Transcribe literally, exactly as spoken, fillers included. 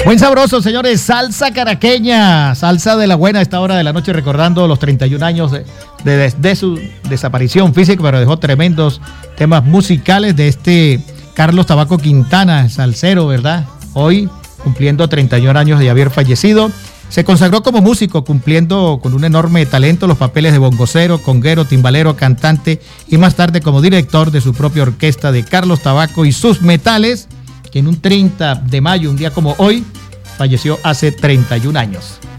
Buen sabroso, señores, salsa caraqueña, salsa de la buena a esta hora de la noche, recordando los treinta y un años de, de, de su desaparición física, pero dejó tremendos temas musicales de este Carlos Tabaco Quintana, salsero, ¿verdad? Hoy, cumpliendo treinta y un años de haber fallecido, se consagró como músico, cumpliendo con un enorme talento los papeles de bongocero, conguero, timbalero, cantante y más tarde como director de su propia orquesta de Carlos Tabaco y sus metales, que en un treinta de mayo, un día como hoy, falleció hace treinta y un años.